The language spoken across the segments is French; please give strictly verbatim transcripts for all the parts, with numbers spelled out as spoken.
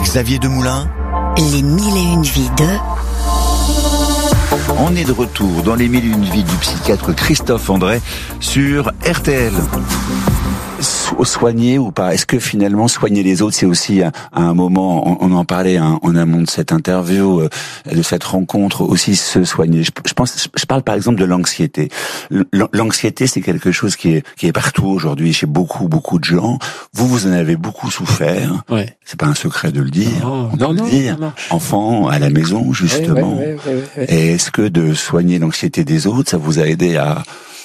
Xavier Demoulin. Les mille et une vies de... On est de retour dans les mille et une vies du psychiatre Christophe André sur R T L. So- soigner ou pas? Est-ce que finalement soigner les autres, c'est aussi à, à un moment, on, on en parlait hein, en amont de cette interview, euh, de cette rencontre, aussi se soigner. Je, je pense, je parle par exemple de l'anxiété. L- l'anxiété, c'est quelque chose qui est qui est partout aujourd'hui chez beaucoup beaucoup de gens. Vous, vous en avez beaucoup souffert. Ouais. C'est pas un secret de le dire. Non, on peut non, le non, dire. non, non. Enfant à la maison, justement. Ouais, ouais, ouais, ouais, ouais. Et est-ce que de soigner l'anxiété des autres, ça vous a aidé à,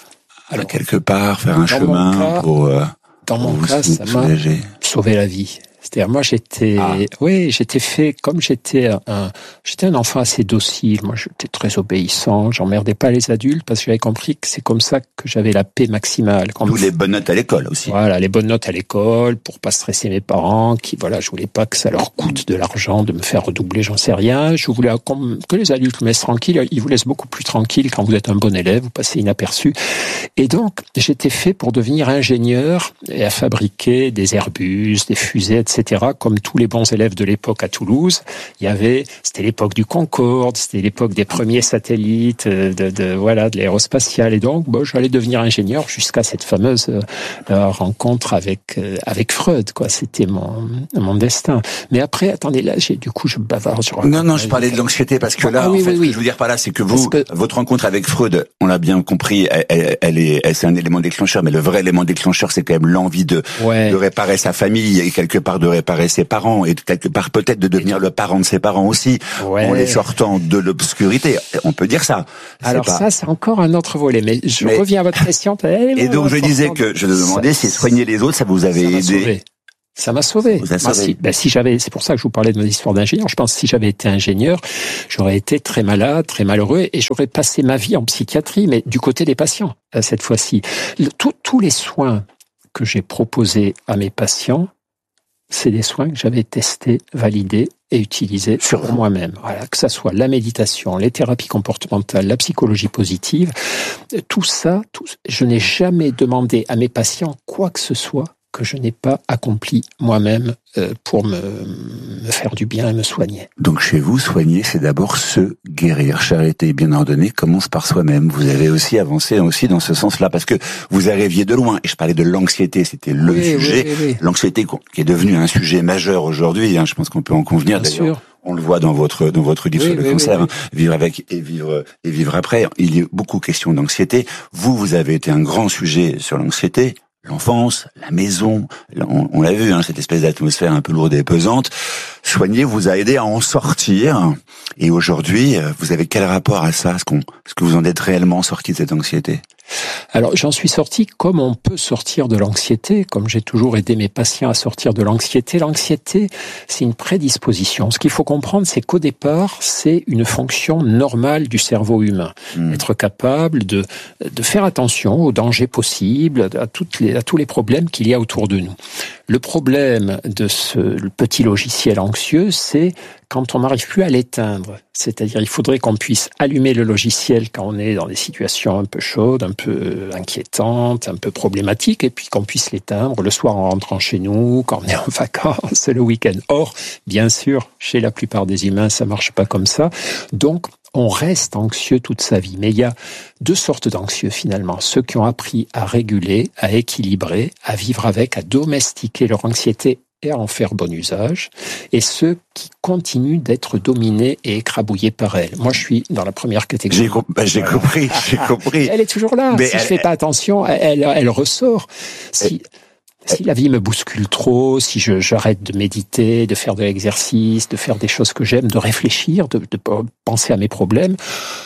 à Alors, quelque part faire un dans chemin mon cas, pour, euh, Dans pour mon vous cas, sou- ça m'a soulager? sauvé la vie. C'est-à-dire, moi, j'étais, Ah. oui, j'étais fait, comme j'étais un, j'étais un enfant assez docile. Moi, j'étais très obéissant. J'emmerdais pas les adultes parce que j'avais compris que c'est comme ça que j'avais la paix maximale. Quand D'où me- les bonnes notes à l'école aussi. Voilà, les bonnes notes à l'école pour pas stresser mes parents, qui, voilà, je voulais pas que ça leur coûte de l'argent de me faire redoubler, j'en sais rien. Je voulais comme, que les adultes me laissent tranquille. Ils vous laissent beaucoup plus tranquille quand vous êtes un bon élève, vous passez inaperçu. Et donc, j'étais fait pour devenir ingénieur et à fabriquer des Airbus, des fusées, et cetera, comme tous les bons élèves de l'époque à Toulouse. Il y avait, c'était l'époque du Concorde, c'était l'époque des premiers satellites, de, de, de voilà, de l'aérospatiale. Et donc, bon, j'allais devenir ingénieur jusqu'à cette fameuse euh, rencontre avec euh, avec Freud, quoi. C'était mon mon destin. Mais après, attendez, là, j'ai du coup, je bavarde. Je Non, non, je parlais de l'anxiété parce que là, Ah oui, en fait, oui, ce oui. que je veux dire par là, c'est que vous, Parce que- votre rencontre avec Freud, on l'a bien compris, elle, elle, elle est, elle, c'est un élément déclencheur, mais le vrai élément déclencheur, c'est quand même l'envie de, Ouais. de réparer sa famille et quelque part de réparer ses parents et quelque part peut-être de devenir le parent de ses parents aussi, Ouais. en les sortant de l'obscurité. On peut dire ça. C'est Alors pas- ça, c'est encore un autre volet. Mais je Mais- reviens à votre question. Et donc je disais que je me demandais si soigner les autres, ça vous avait Ça m'a aidé. sauvé. Ça m'a sauvé. Ça vous a Moi, sauvé. si, ben, si j'avais, c'est pour ça que je vous parlais de mon histoire d'ingénieur. Je pense que si j'avais été ingénieur, j'aurais été très malade, très malheureux, et j'aurais passé ma vie en psychiatrie, mais du côté des patients, euh, cette fois-ci. Le- tout- tous les soins que j'ai proposés à mes patients, c'est des soins que j'avais testés, validés et utilisés Sur sur vous. moi-même. Voilà, que ça soit la méditation, les thérapies comportementales, la psychologie positive, euh, tout ça, tout, je n'ai jamais demandé à mes patients quoi que ce soit que je n'ai pas accompli moi-même euh, pour me, me faire du bien et me soigner. Donc chez vous, soigner, c'est d'abord se guérir. Charité bien ordonnée commence par soi-même. Vous avez aussi avancé aussi dans ce sens-là, parce que vous arriviez de loin. Et je parlais de l'anxiété, c'était le Oui, sujet. oui, oui, oui. L'anxiété qui est devenue un sujet majeur aujourd'hui. Hein, je pense qu'on peut en convenir. Bien D'ailleurs, sûr. on le voit dans votre dans votre livre Oui, sur le oui, cancer, oui, hein, vivre avec et vivre et vivre après. Il y a beaucoup question d'anxiété. Vous, vous avez été un grand sujet sur l'anxiété. L'enfance, la maison, on, on l'a vu, hein, cette espèce d'atmosphère un peu lourde et pesante. Soigner vous a aidé à en sortir. Et aujourd'hui, vous avez quel rapport à ça? Est-ce qu'on, est-ce que vous en êtes réellement sorti de cette anxiété? Alors, j'en suis sorti comme on peut sortir de l'anxiété, comme j'ai toujours aidé mes patients à sortir de l'anxiété. L'anxiété, c'est une prédisposition. Ce qu'il faut comprendre, c'est qu'au départ, c'est une fonction normale du cerveau humain. Mmh. Être capable de, de faire attention aux dangers possibles, à, toutes les, à tous les problèmes qu'il y a autour de nous. Le problème de ce le petit logiciel anxieux, c'est quand on n'arrive plus à l'éteindre. C'est-à-dire, il faudrait qu'on puisse allumer le logiciel quand on est dans des situations un peu chaudes, un peu inquiétantes, un peu problématiques, et puis qu'on puisse l'éteindre le soir en rentrant chez nous, quand on est en vacances, le week-end. Or, bien sûr, chez la plupart des humains, ça marche pas comme ça. Donc, on reste anxieux toute sa vie. Mais il y a deux sortes d'anxieux finalement. Ceux qui ont appris à réguler, à équilibrer, à vivre avec, à domestiquer leur anxiété et à en faire bon usage, et ceux qui continuent d'être dominés et écrabouillés par elle. Moi, je suis dans la première catégorie. J'ai, comp- bah, j'ai compris, j'ai compris. Elle est toujours là. Mais si elle- je fais pas attention, elle, elle ressort. Si, si la vie me bouscule trop, si je, j'arrête de méditer, de faire de l'exercice, de faire des choses que j'aime, de réfléchir, de, de penser à mes problèmes,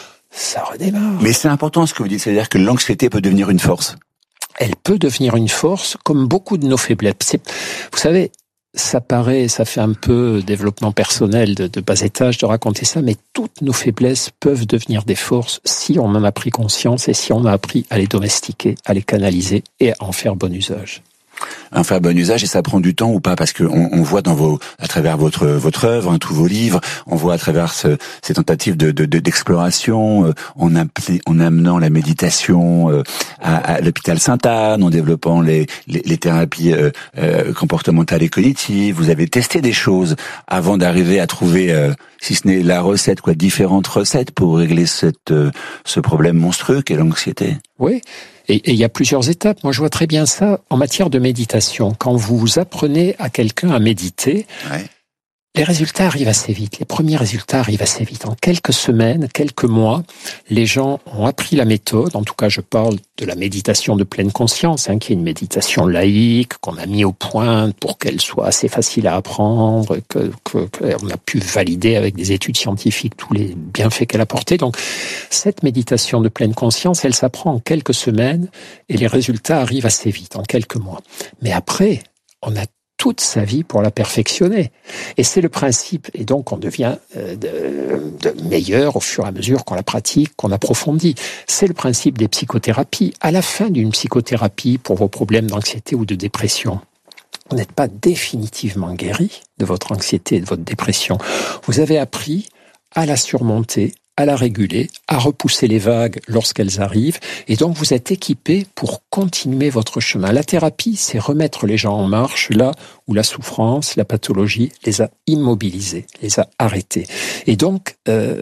ça redémarre. Mais c'est important ce que vous dites, c'est-à-dire que l'anxiété peut devenir une force. Elle peut devenir une force, comme beaucoup de nos faiblesses. C'est, vous savez, ça paraît, ça fait un peu développement personnel de, de bas étage de raconter ça, mais toutes nos faiblesses peuvent devenir des forces si on en a pris conscience et si on a appris à les domestiquer, à les canaliser et à en faire bon usage. En faire bon usage, et ça prend du temps ou pas? Parce que on, on voit dans vos, à travers votre votre œuvre, hein, tous vos livres, on voit à travers ce, ces tentatives de, de, de d'exploration, euh, en, appelé, en amenant la méditation euh, à, à l'hôpital Sainte-Anne, en développant les les, les thérapies euh, euh, comportementales et cognitives. Vous avez testé des choses avant d'arriver à trouver, euh, si ce n'est la recette, quoi, différentes recettes pour régler cette euh, ce problème monstrueux qu'est l'anxiété. Oui. Et il y a plusieurs étapes. Moi, je vois très bien ça en matière de méditation. Quand vous apprenez à quelqu'un à méditer, ouais. les résultats arrivent assez vite. Les premiers résultats arrivent assez vite. En quelques semaines, quelques mois, les gens ont appris la méthode. En tout cas, je parle de la méditation de pleine conscience, hein, qui est une méditation laïque qu'on a mis au point pour qu'elle soit assez facile à apprendre, que, que, qu'on a pu valider avec des études scientifiques tous les bienfaits qu'elle apportait. Donc, cette méditation de pleine conscience, elle s'apprend en quelques semaines et les résultats arrivent assez vite, en quelques mois. Mais après, on a toute sa vie pour la perfectionner. Et c'est le principe. Et donc, on devient euh, de, de meilleur au fur et à mesure qu'on la pratique, qu'on approfondit. C'est le principe des psychothérapies. À la fin d'une psychothérapie pour vos problèmes d'anxiété ou de dépression, vous n'êtes pas définitivement guéri de votre anxiété et de votre dépression. Vous avez appris à la surmonter, à la réguler, à repousser les vagues lorsqu'elles arrivent, et donc vous êtes équipé pour continuer votre chemin. La thérapie, c'est remettre les gens en marche là où la souffrance, la pathologie les a immobilisés, les a arrêtés. Et donc, euh,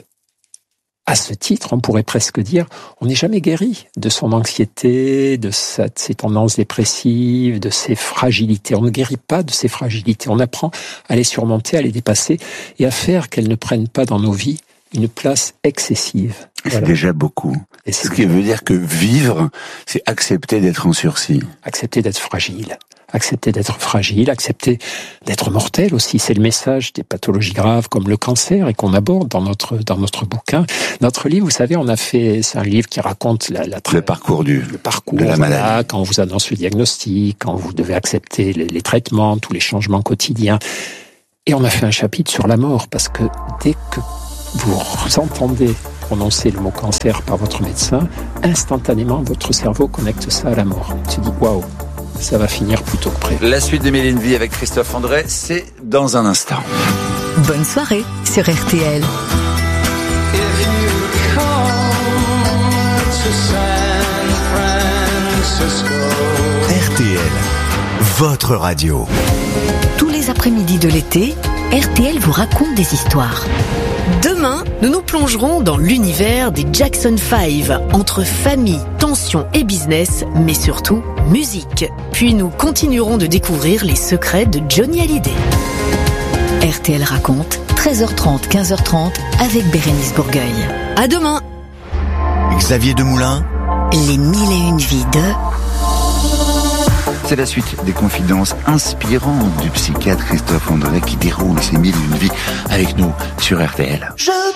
à ce titre, on pourrait presque dire, on n'est jamais guéri de son anxiété, de, sa, de ses tendances dépressives, de ses fragilités. On ne guérit pas de ses fragilités. On apprend à les surmonter, à les dépasser et à faire qu'elles ne prennent pas dans nos vies une place excessive. C'est voilà. Déjà beaucoup. Et Ce qui veut dire que vivre, c'est accepter d'être en sursis. Accepter d'être fragile. Accepter d'être fragile, accepter d'être mortel aussi. C'est le message des pathologies graves comme le cancer et qu'on aborde dans notre dans notre bouquin. Notre livre, vous savez, on a fait, c'est un livre qui raconte la, la le parcours du le parcours de la maladie. Là, quand on vous annonce le diagnostic, quand vous devez accepter les, les traitements, tous les changements quotidiens. Et on a fait un chapitre sur la mort parce que dès que vous entendez prononcer le mot cancer par votre médecin, instantanément, votre cerveau connecte ça à la mort. Il se dit, waouh, ça va finir plus tôt que prévu. La suite de Mille et une vies avec Christophe André, c'est dans un instant. Bonne soirée sur R T L. R T L, votre radio. Tous les après-midi de l'été, R T L vous raconte des histoires. Demain, nous nous plongerons dans l'univers des Jackson five, entre famille, tension et business, mais surtout musique. Puis nous continuerons de découvrir les secrets de Johnny Hallyday. R T L raconte, treize heures trente, quinze heures trente, avec Bérénice Bourgueil. À demain. Xavier Demoulin. Les mille et une vies de... C'est la suite des confidences inspirantes du psychiatre Christophe André qui déroule ses mille et une vies avec nous sur R T L. Je